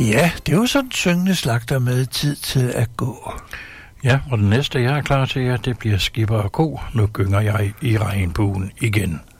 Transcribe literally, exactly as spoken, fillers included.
Ja, det er jo sådan syngende slagter med tid til at gå. Ja, og den næste, jeg er klar til jer, det bliver Skipper og Ko. Nu gynger jeg i regnbuen igen.